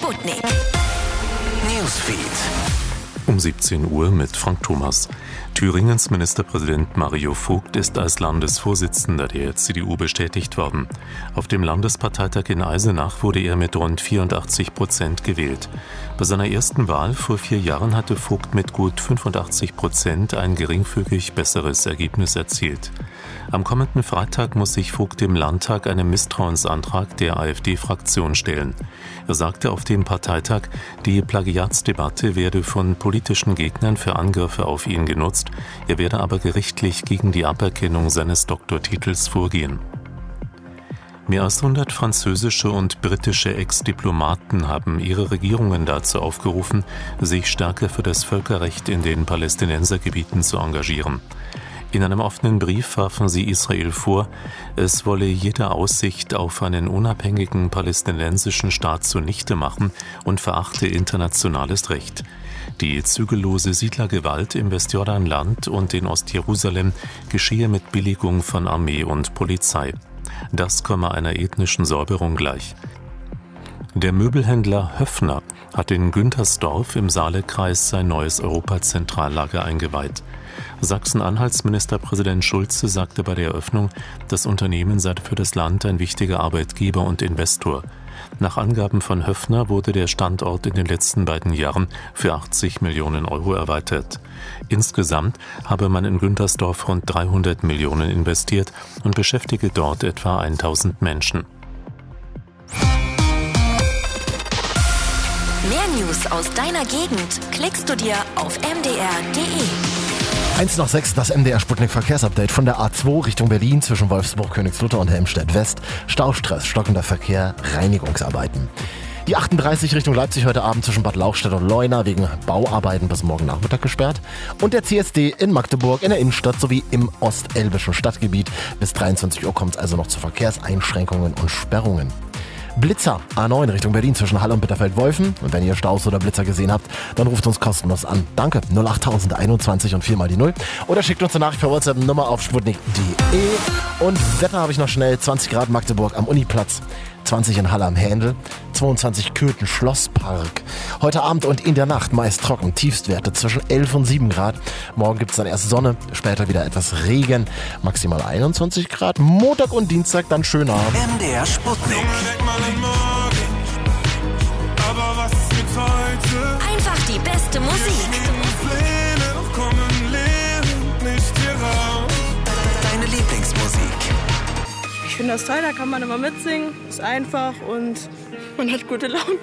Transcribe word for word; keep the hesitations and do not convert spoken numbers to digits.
Sputnik Newsfeed. Um siebzehn Uhr mit Frank Thomas. Thüringens Ministerpräsident Mario Vogt ist als Landesvorsitzender der C D U bestätigt worden. Auf dem Landesparteitag in Eisenach wurde er mit rund vierundachtzig Prozent gewählt. Bei seiner ersten Wahl vor vier Jahren hatte Vogt mit gut fünfundachtzig Prozent ein geringfügig besseres Ergebnis erzielt. Am kommenden Freitag muss sich Vogt im Landtag einem Misstrauensantrag der AfD-Fraktion stellen. Er sagte auf dem Parteitag, die Plagiatsdebatte werde von politischen Gegnern für Angriffe auf ihn genutzt, er werde aber gerichtlich gegen die Aberkennung seines Doktortitels vorgehen. Mehr als hundert französische und britische Ex-Diplomaten haben ihre Regierungen dazu aufgerufen, sich stärker für das Völkerrecht in den Palästinensergebieten zu engagieren. In einem offenen Brief warfen sie Israel vor, es wolle jede Aussicht auf einen unabhängigen palästinensischen Staat zunichte machen und verachte internationales Recht. Die zügellose Siedlergewalt im Westjordanland und in Ostjerusalem geschehe mit Billigung von Armee und Polizei. Das komme einer ethnischen Säuberung gleich. Der Möbelhändler Höffner hat in Güntersdorf im Saalekreis sein neues Europazentrallager eingeweiht. Sachsen-Anhalts Ministerpräsident Schulze sagte bei der Eröffnung, das Unternehmen sei für das Land ein wichtiger Arbeitgeber und Investor. Nach Angaben von Höffner wurde der Standort in den letzten beiden Jahren für achtzig Millionen Euro erweitert. Insgesamt habe man in Güntersdorf rund dreihundert Millionen investiert und beschäftige dort etwa tausend Menschen. Mehr News aus deiner Gegend klickst du dir auf m d r punkt d e. eins nach sechs, das M D R Sputnik Verkehrsupdate von der A zwei Richtung Berlin zwischen Wolfsburg, Königslutter und Helmstedt West. Staustress, stockender Verkehr, Reinigungsarbeiten. Die achtunddreißig Richtung Leipzig heute Abend zwischen Bad Lauchstädt und Leuna wegen Bauarbeiten bis morgen Nachmittag gesperrt. Und der C S D in Magdeburg in der Innenstadt sowie im ostelbischen Stadtgebiet. Bis dreiundzwanzig Uhr kommt es also noch zu Verkehrseinschränkungen und Sperrungen. Blitzer, A neun Richtung Berlin zwischen Halle und Bitterfeld-Wolfen. Und wenn ihr Staus oder Blitzer gesehen habt, dann ruft uns kostenlos an. Danke, null acht tausend einundzwanzig und vier mal die null. Oder schickt uns eine Nachricht per WhatsApp Nummer auf sputnik punkt de. Und Wetter habe ich noch schnell. zwanzig Grad Magdeburg am Uniplatz, zwanzig in Halle am Händel, zweiundzwanzig Köthen Schlosspark. Heute Abend und in der Nacht meist trocken, Tiefstwerte zwischen elf und sieben Grad. Morgen gibt es dann erst Sonne, später wieder etwas Regen, maximal einundzwanzig Grad. Montag und Dienstag dann schöner. M D R Sputnik. Einfach die beste Musik. Deine Lieblingsmusik. Ich finde das toll, da kann man immer mitsingen, ist einfach und man hat gute Laune.